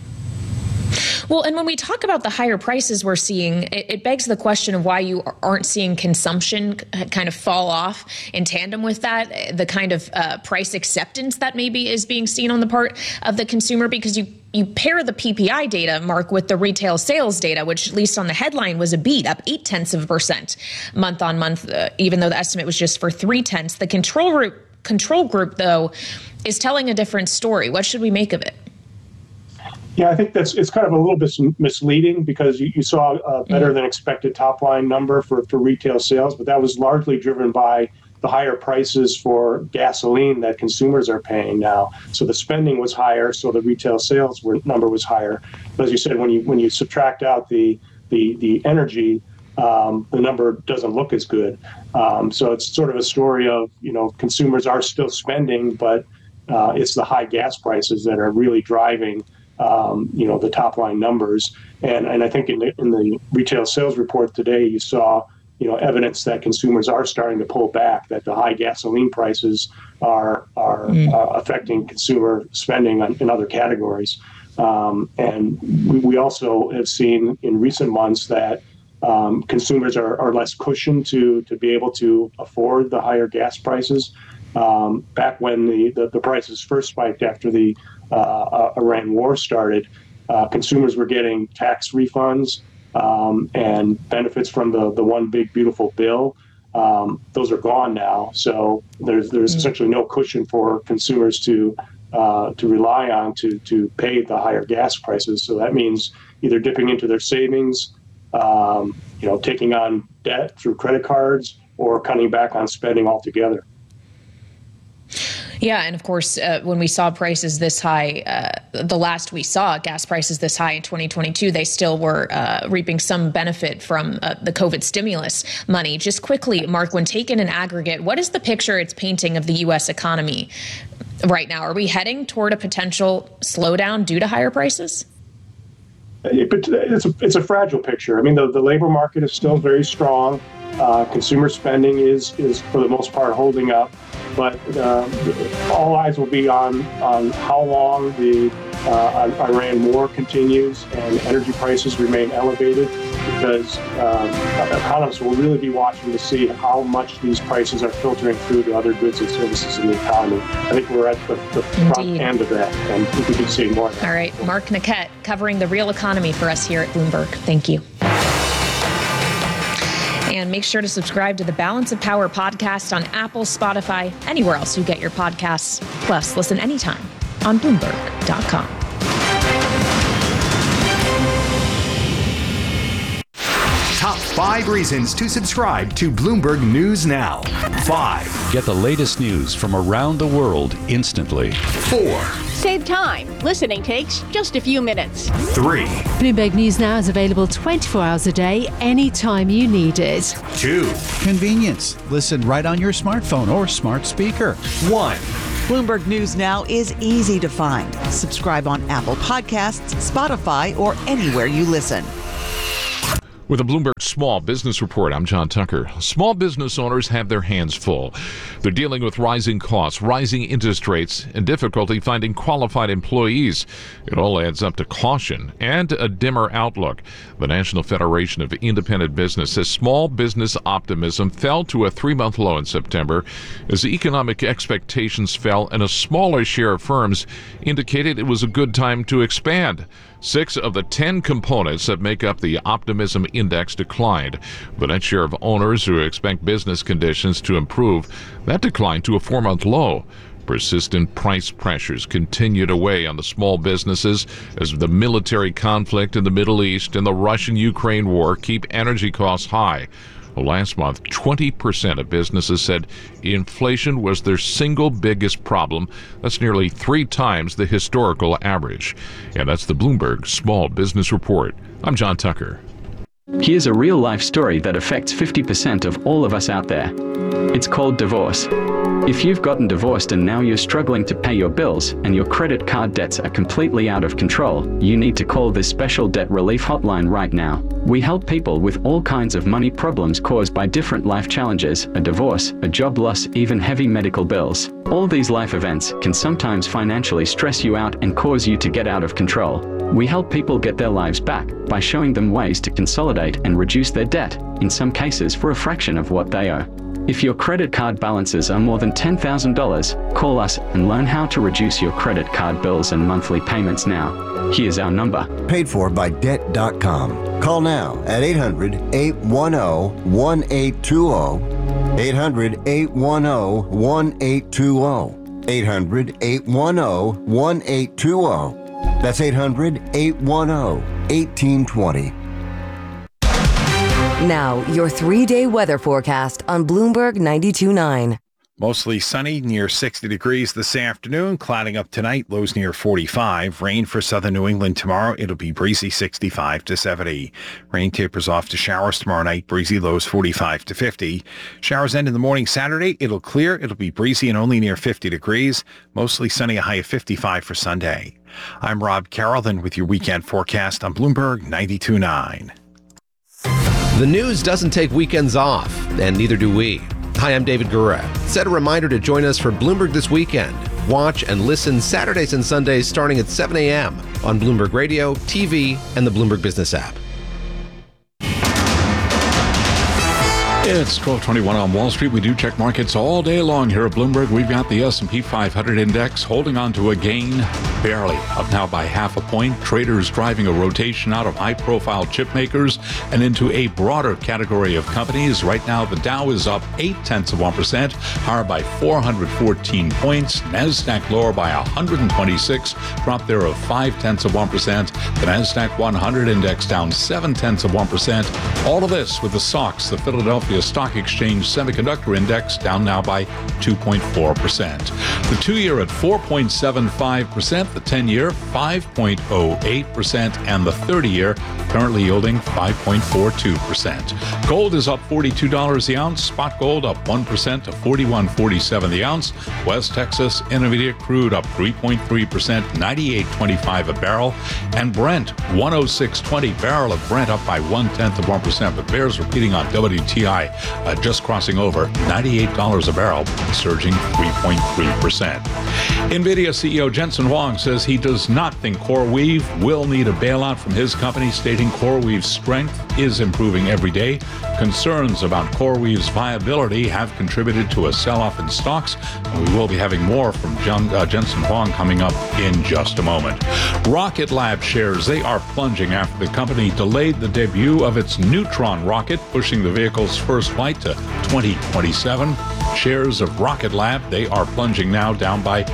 Well, and when we talk about the higher prices we're seeing, it begs the question of why you aren't seeing consumption kind of fall off in tandem with that, the kind of price acceptance that maybe is being seen on the part of the consumer, because you pair the PPI data, Mark, with the retail sales data, which at least on the headline was a beat, up 0.8% month on month, even though the estimate was just for 0.3. The control group, though, is telling a different story. What should we make of it? Yeah, I think it's kind of a little bit misleading, because you saw a better than expected top line number for retail sales, but that was largely driven by the higher prices for gasoline that consumers are paying now. So the spending was higher, so the retail sales number was higher. But as you said, when you subtract out the energy, the number doesn't look as good. So it's sort of a story of, consumers are still spending, but it's the high gas prices that are really driving the top line numbers. And I think in the retail sales report today, you saw, evidence that consumers are starting to pull back, that the high gasoline prices are affecting consumer spending in other categories. And we also have seen in recent months that consumers are less cushioned to be able to afford the higher gas prices. Back when the prices first spiked after the Iran war started, consumers were getting tax refunds and benefits from the one big beautiful bill. Those are gone now, so there's essentially no cushion for consumers to rely on to pay the higher gas prices. So that means either dipping into their savings, taking on debt through credit cards, or cutting back on spending altogether. Yeah, and of course, when we saw prices this high, the last we saw gas prices this high in 2022, they still were reaping some benefit from the COVID stimulus money. Just quickly, Mark, when taken in aggregate, what is the picture it's painting of the U.S. economy right now? Are we heading toward a potential slowdown due to higher prices? It's a fragile picture. I mean, the labor market is still very strong. Consumer spending is for the most part holding up. But all eyes will be on how long the Iran war continues and energy prices remain elevated, because economists will really be watching to see how much these prices are filtering through to other goods and services in the economy. I think we're at the front end of that, and we could see more of that. All right, Mark Niquette covering the real economy for us here at Bloomberg. Thank you. And make sure to subscribe to the Balance of Power podcast on Apple, Spotify, anywhere else you get your podcasts. Plus, listen anytime on Bloomberg.com. Top 5 reasons to subscribe to Bloomberg News Now. 5. Get the latest news from around the world instantly. 4. Save time. Listening takes just a few minutes. 3. Bloomberg News Now is available 24 hours a day, anytime you need it. 2. Convenience. Listen right on your smartphone or smart speaker. 1. Bloomberg News Now is easy to find. Subscribe on Apple Podcasts, Spotify, or anywhere you listen. With a Bloomberg Small Business Report, I'm John Tucker. Small business owners have their hands full. They're dealing with rising costs, rising interest rates, and difficulty finding qualified employees. It all adds up to caution and a dimmer outlook. The National Federation of Independent Business says small business optimism fell to a 3-month low in September as economic expectations fell and a smaller share of firms indicated it was a good time to expand. 6 of the 10 components that make up the optimism index declined. The net share of owners who expect business conditions to improve, that declined to a 4-month low. Persistent price pressures continue to weigh on the small businesses as the military conflict in the Middle East and the Russian-Ukraine war keep energy costs high. Last month, 20% of businesses said inflation was their single biggest problem. That's nearly 3 times the historical average. And that's the Bloomberg Small Business Report. I'm John Tucker. Here's a real-life story that affects 50% of all of us out there. It's called divorce. If you've gotten divorced and now you're struggling to pay your bills and your credit card debts are completely out of control, you need to call this special debt relief hotline right now. We help people with all kinds of money problems caused by different life challenges, a divorce, a job loss, even heavy medical bills. All these life events can sometimes financially stress you out and cause you to get out of control. We help people get their lives back by showing them ways to consolidate and reduce their debt, in some cases for a fraction of what they owe. If your credit card balances are more than $10,000, call us and learn how to reduce your credit card bills and monthly payments now. Here's our number. Paid for by Debt.com. Call now at 800-810-1820. 800-810-1820. 800-810-1820. That's 800-810-1820. Now, your 3-day weather forecast on Bloomberg 92.9. Mostly sunny, near 60 degrees this afternoon. Clouding up tonight, lows near 45. Rain for southern New England tomorrow. It'll be breezy, 65 to 70. Rain tapers off to showers tomorrow night. Breezy, lows 45 to 50. Showers end in the morning Saturday. It'll clear. It'll be breezy and only near 50 degrees. Mostly sunny, a high of 55 for Sunday. I'm Rob Carrollton with your weekend forecast on Bloomberg 92.9. The news doesn't take weekends off, and neither do we. Hi, I'm David Gura. Set a reminder to join us for Bloomberg This Weekend. Watch and listen Saturdays and Sundays starting at 7 a.m. on Bloomberg Radio, TV, and the Bloomberg Business app. It's 12:21 on Wall Street. We do check markets all day long here at Bloomberg. We've got the S&P 500 index holding on to a gain, barely, up now by half a point. Traders driving a rotation out of high-profile chip makers and into a broader category of companies. Right now, the Dow is up 0.8%, higher by 414 points. NASDAQ lower by 126, drop there of 0.5%. The NASDAQ 100 index down 0.7%. All of this with the SOX, the Philadelphia Stock Exchange Semiconductor Index, down now by 2.4%. The 2-year at 4.75%, the 10-year 5.08%, and the 30-year currently yielding 5.42%. Gold is up $42 the ounce. Spot gold up 1% to $41.47 the ounce. West Texas Intermediate crude up 3.3%, $98.25 a barrel. And Brent, $106.20 barrel of Brent up by 0.1%. But bears repeating on WTI high, just crossing over $98 a barrel, surging 3.3%. NVIDIA CEO Jensen Huang says he does not think CoreWeave will need a bailout from his company, stating CoreWeave's strength is improving every day. Concerns about CoreWeave's viability have contributed to a sell-off in stocks, and we will be having more from Jensen Huang coming up in just a moment. Rocket Lab shares, they are plunging after the company delayed the debut of its Neutron rocket, pushing the vehicle's first flight to 2027. Shares of Rocket Lab, they are plunging now, down by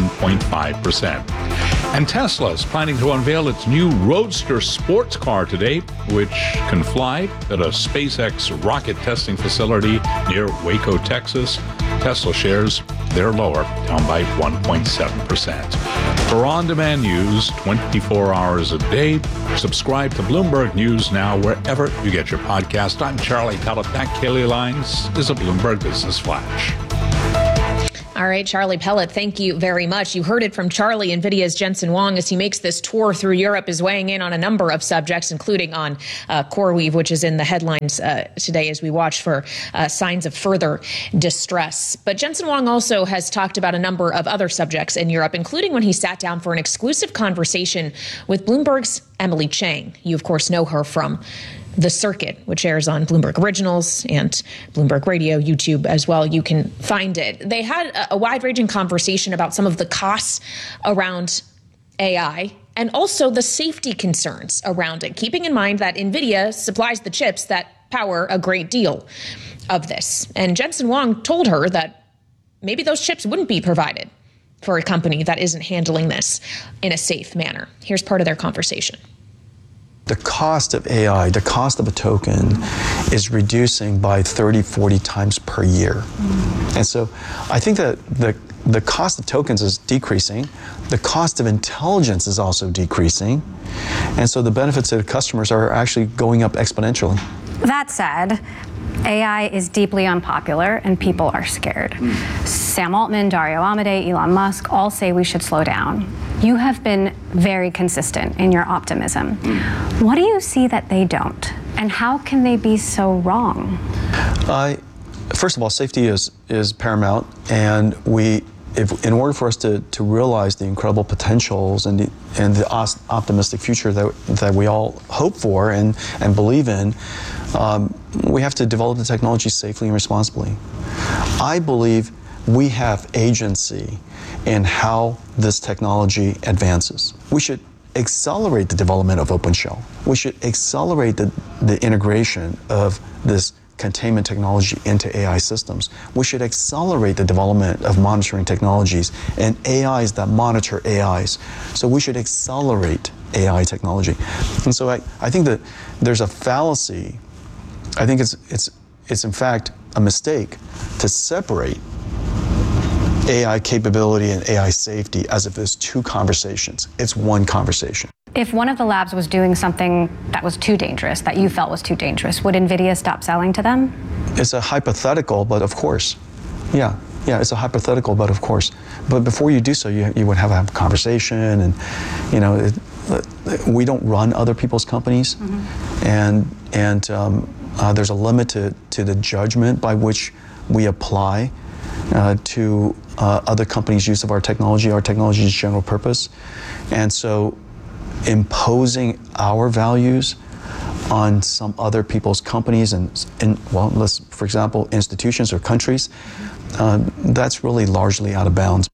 10.5%. And Tesla is planning to unveil its new Roadster sports car today, which can fly at a SpaceX rocket testing facility near Waco, Texas. Tesla shares, they're lower, down by 1.7%. For on-demand news 24 hours a day, subscribe to Bloomberg News Now wherever you get your podcast. I'm Charlie Pellet. That Kaylee Lines is a Bloomberg Business Flash. All right, Charlie Pellet, thank you very much. You heard it from Charlie. NVIDIA's Jensen Huang, as he makes this tour through Europe, is weighing in on a number of subjects, including on CoreWeave, which is in the headlines today as we watch for signs of further distress. But Jensen Huang also has talked about a number of other subjects in Europe, including when he sat down for an exclusive conversation with Bloomberg's Emily Chang. You, of course, know her from The Circuit, which airs on Bloomberg Originals and Bloomberg Radio, YouTube as well. You can find it. They had a wide-ranging conversation about some of the costs around AI and also the safety concerns around it, keeping in mind that NVIDIA supplies the chips that power a great deal of this. And Jensen Huang told her that maybe those chips wouldn't be provided for a company that isn't handling this in a safe manner. Here's part of their conversation. The cost of AI, the cost of a token, is reducing by 30, 40 times per year. And so I think that the cost of tokens is decreasing. The cost of intelligence is also decreasing. And so the benefits to the customers are actually going up exponentially. That said, AI is deeply unpopular and people are scared. Sam Altman, Dario Amodei, Elon Musk all say we should slow down. You have been very consistent in your optimism. What do you see that they don't? And how can they be so wrong? First of all, safety is paramount, and in order for us to realize the incredible potentials and the optimistic future that we all hope for and believe in, we have to develop the technology safely and responsibly. I believe we have agency in how this technology advances. We should accelerate the development of OpenShell. We should accelerate the integration of this containment technology into AI systems. We should accelerate the development of monitoring technologies and AIs that monitor AIs. So we should accelerate AI technology. And so I think that there's a fallacy. I think it's in fact a mistake to separate AI capability and AI safety as if there's two conversations. It's one conversation. If one of the labs was doing something that was too dangerous, that you felt was too dangerous, would NVIDIA stop selling to them? It's a hypothetical, but of course. Yeah, it's a hypothetical, but of course. But before you do so, you would have a conversation, and we don't run other people's companies, and there's a limit to the judgment by which we apply to other companies' use of our technology. Our technology is general purpose, and so imposing our values on some other people's companies for example, institutions or countries, that's really largely out of bounds.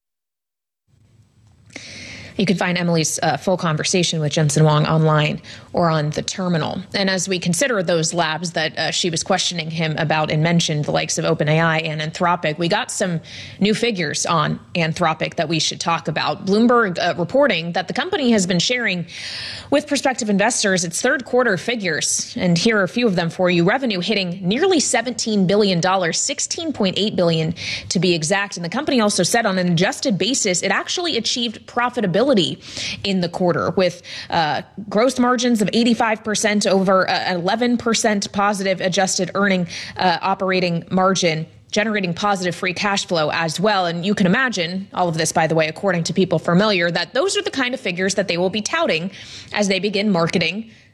You can find Emily's full conversation with Jensen Huang online or on the terminal. And as we consider those labs that she was questioning him about and mentioned, the likes of OpenAI and Anthropic, we got some new figures on Anthropic that we should talk about. Bloomberg reporting that the company has been sharing with prospective investors its third quarter figures. And here are a few of them for you. Revenue hitting nearly $17 billion, $16.8 billion to be exact. And the company also said on an adjusted basis, it actually achieved profitability in the quarter with gross margins of 85%, over 11% positive adjusted operating margin, generating positive free cash flow as well. And you can imagine all of this, by the way, according to people familiar, that those are the kind of figures that they will be touting as they begin marketing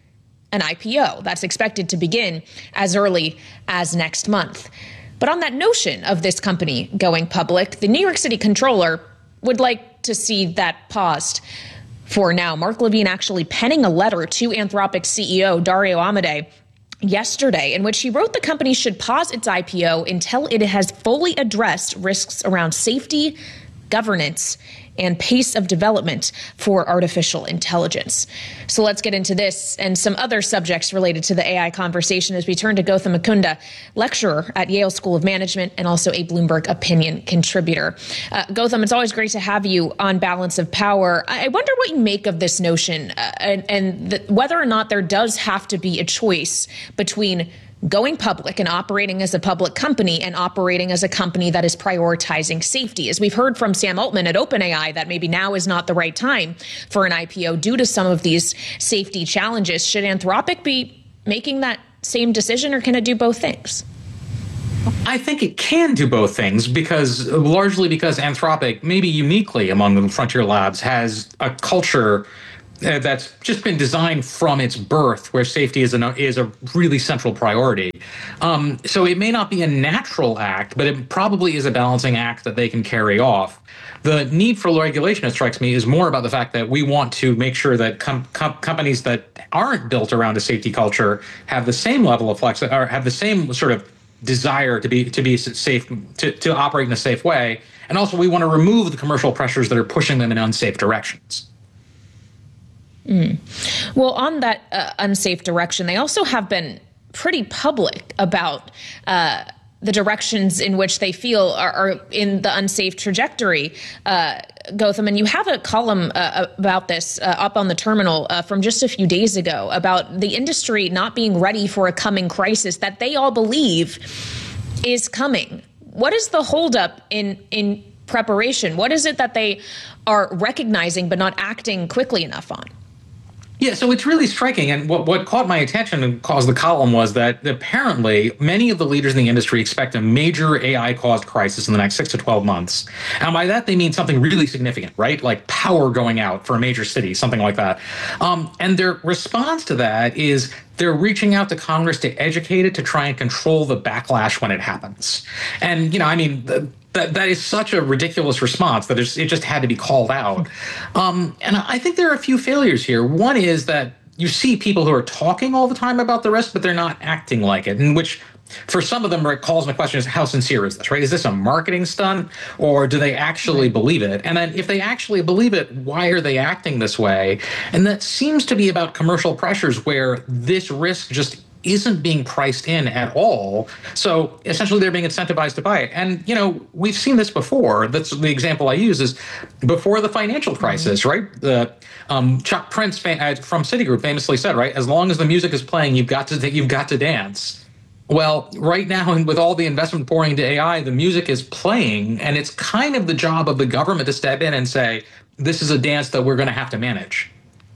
an IPO that's expected to begin as early as next month. But on that notion of this company going public, the New York City Comptroller would like to see that paused for now. Mark Levine actually penning a letter to Anthropic CEO Dario Amodei yesterday, in which he wrote the company should pause its IPO until it has fully addressed risks around safety, governance, and pace of development for artificial intelligence. So let's get into this and some other subjects related to the AI conversation as we turn to Gautam Mukunda, lecturer at Yale School of Management and also a Bloomberg opinion contributor. Gautam, it's always great to have you on Balance of Power. I wonder what you make of this notion and whether or not there does have to be a choice between going public and operating as a public company and operating as a company that is prioritizing safety. As we've heard from Sam Altman at OpenAI, that maybe now is not the right time for an IPO due to some of these safety challenges. Should Anthropic be making that same decision, or can it do both things? I think it can do both things largely because Anthropic, maybe uniquely among the frontier labs, has a culture that's just been designed from its birth, where safety is a really central priority. So it may not be a natural act, but it probably is a balancing act that they can carry off. The need for regulation, it strikes me, is more about the fact that we want to make sure that companies that aren't built around a safety culture have the same level of flex, or have the same sort of desire to be safe, to operate in a safe way. And also, we want to remove the commercial pressures that are pushing them in unsafe directions. Well, on that unsafe direction, they also have been pretty public about the directions in which they feel are in the unsafe trajectory, Gautam. And you have a column about this up on the terminal from just a few days ago about the industry not being ready for a coming crisis that they all believe is coming. What is the holdup in preparation? What is it that they are recognizing but not acting quickly enough on? Yeah, so it's really striking. And what caught my attention and caused the column was that apparently many of the leaders in the industry expect a major AI-caused crisis in the next 6 to 12 months. And by that, they mean something really significant, right? Like power going out for a major city, something like that. And their response to that is they're reaching out to Congress to educate it, to try and control the backlash when it happens. And, that is such a ridiculous response that it just had to be called out. And I think there are a few failures here. One is that you see people who are talking all the time about the risk, but they're not acting like it, and which for some of them calls my question is, how sincere is this, right? Is this a marketing stunt, or do they actually believe it? And then if they actually believe it, why are they acting this way? And that seems to be about commercial pressures where this risk just isn't being priced in at all. So essentially they're being incentivized to buy it. And, we've seen this before. That's the example I use is before the financial crisis, right? Chuck Prince from Citigroup famously said, right, as long as the music is playing, you've got to dance. Well, right now, and with all the investment pouring into AI, the music is playing, and it's kind of the job of the government to step in and say, this is a dance that we're going to have to manage.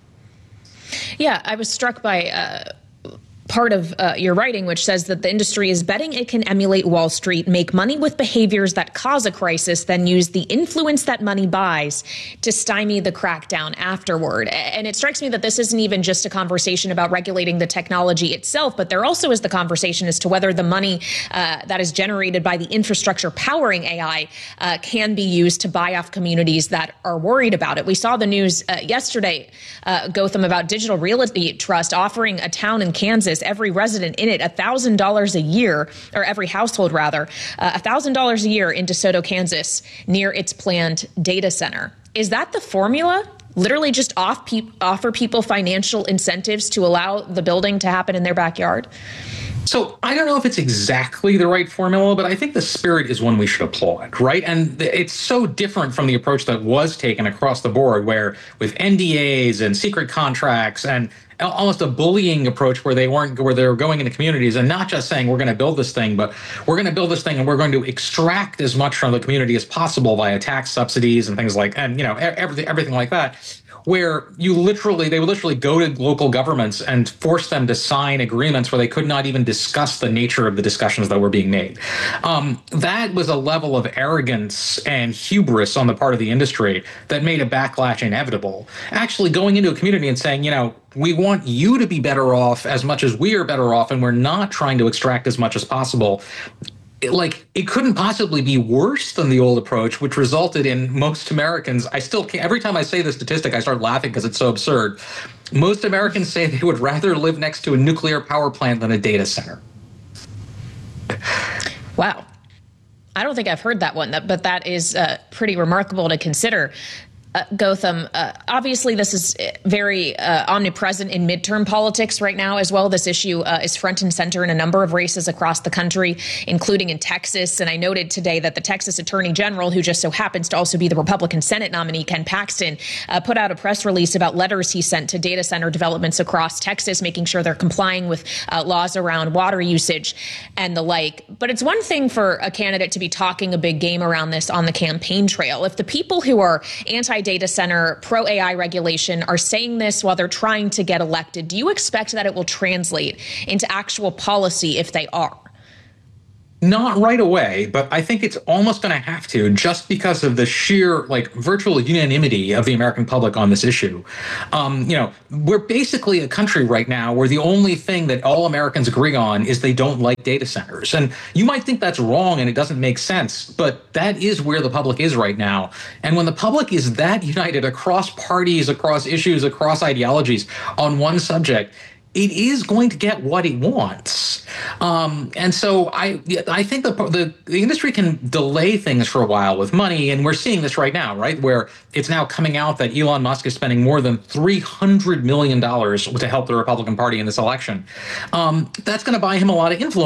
Yeah, I was struck by part of your writing, which says that the industry is betting it can emulate Wall Street, make money with behaviors that cause a crisis, then use the influence that money buys to stymie the crackdown afterward. And it strikes me that this isn't even just a conversation about regulating the technology itself, but there also is the conversation as to whether the money that is generated by the infrastructure powering AI can be used to buy off communities that are worried about it. We saw the news yesterday, Gautam, about Digital Realty Trust offering a town in Kansas, every resident in it, $1,000 a year, or every household rather, $1,000 a year in DeSoto, Kansas, near its planned data center. Is that the formula? Literally just offer people financial incentives to allow the building to happen in their backyard? So I don't know if it's exactly the right formula, but I think the spirit is one we should applaud, right? And it's so different from the approach that was taken across the board, where with NDAs and secret contracts and almost a bullying approach where they were going into communities and not just saying we're going to build this thing, but we're going to build this thing and we're going to extract as much from the community as possible via tax subsidies and things like, and everything like that. where they would literally go to local governments and force them to sign agreements where they could not even discuss the nature of the discussions that were being made. That was a level of arrogance and hubris on the part of the industry that made a backlash inevitable. Actually going into a community and saying, we want you to be better off as much as we are better off, and we're not trying to extract as much as possible. It couldn't possibly be worse than the old approach, which resulted in most Americans, I still can't, every time I say the statistic, I start laughing because it's so absurd. Most Americans say they would rather live next to a nuclear power plant than a data center. Wow. I don't think I've heard that one, but that is pretty remarkable to consider. Gautam, obviously this is very omnipresent in midterm politics right now as well. This issue is front and center in a number of races across the country, including in Texas. And I noted today that the Texas Attorney General, who just so happens to also be the Republican Senate nominee, Ken Paxton, put out a press release about letters he sent to data center developments across Texas, making sure they're complying with laws around water usage and the like. But it's one thing for a candidate to be talking a big game around this on the campaign trail. If the people who are anti-data center, pro-AI regulation are saying this while they're trying to get elected, do you expect that it will translate into actual policy if they are? Not right away, but I think it's almost going to have to, just because of the sheer, virtual unanimity of the American public on this issue. We're basically a country right now where the only thing that all Americans agree on is they don't like data centers. And you might think that's wrong and it doesn't make sense, but that is where the public is right now. And when the public is that united across parties, across issues, across ideologies on one subject, it is going to get what it wants. And so I think the industry can delay things for a while with money, and we're seeing this right now, right, where it's now coming out that Elon Musk is spending more than $300 million to help the Republican Party in this election. That's going to buy him a lot of influence.